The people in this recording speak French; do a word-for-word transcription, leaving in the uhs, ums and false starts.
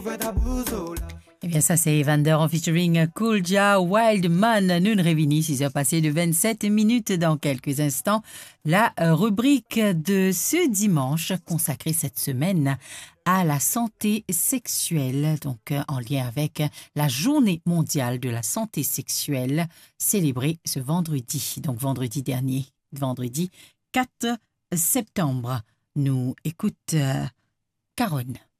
Eh bien, ça, c'est Evander en featuring Cool Ja Wildman. Nous ne réunis six heures passées de vingt-sept minutes dans quelques instants. La rubrique de ce dimanche consacrée cette semaine à la santé sexuelle, donc en lien avec la journée mondiale de la santé sexuelle célébrée ce vendredi, donc vendredi dernier, vendredi quatre septembre. Nous écoute euh, Caronne.